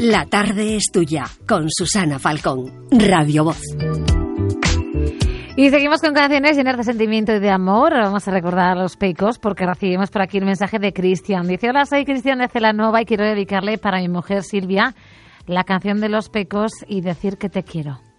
La tarde es tuya, con Susana Falcón, Radio Voz. Y seguimos con canciones llenas de sentimiento y de amor. Vamos a recordar a los Pecos porque recibimos por aquí un mensaje de Cristian. Dice: hola, soy Cristian de Celanova y quiero dedicarle para mi mujer Silvia la canción de los Pecos y decir que te quiero.